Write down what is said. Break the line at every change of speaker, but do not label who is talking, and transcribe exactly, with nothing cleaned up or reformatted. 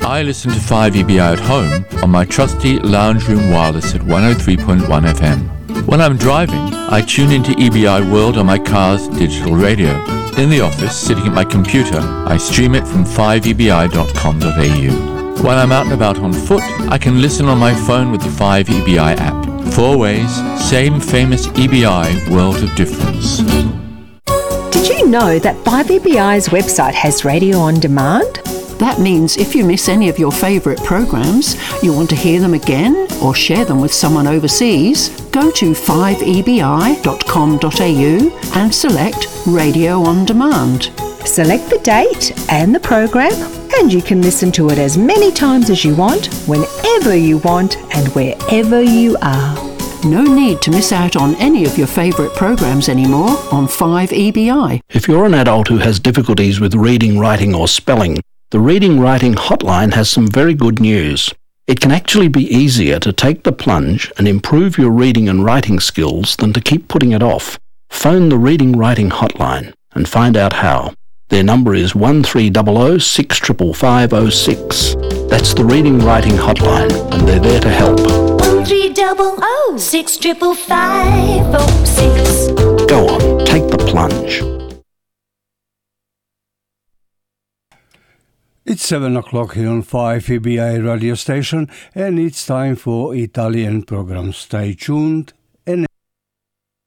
I listen to five E B I at home on my trusty lounge room wireless at one oh three point one F M. When I'm driving, I tune into E B I World on my car's digital radio. In the office, sitting at my computer, I stream it from five E B I dot com dot A U. When I'm out and about on foot, I can listen on my phone with the five E B I app. Four ways, same famous E B I, world of difference.
Did you know that five E B I's website has radio on demand?
That means if you miss any of your favourite programs, you want to hear them again or share them with someone overseas, go to five E B I dot com dot A U and select Radio on Demand.
Select the date and the program, and you can listen to it as many times as you want, whenever you want and wherever you are.
No need to miss out on any of your favourite programs anymore on five E B I.
If you're an adult who has difficulties with reading, writing or spelling, the Reading Writing Hotline has some very good news. It can actually be easier to take the plunge and improve your reading and writing skills than to keep putting it off. Phone the Reading Writing Hotline and find out how. Their number is one three zero zero six five five five zero six. That's the Reading Writing Hotline, and they're there to help.
one three zero zero six five five five zero six.
Go on, take the plunge.
It's seven o'clock here on five E B I radio station, and it's time for Italian program. Stay tuned.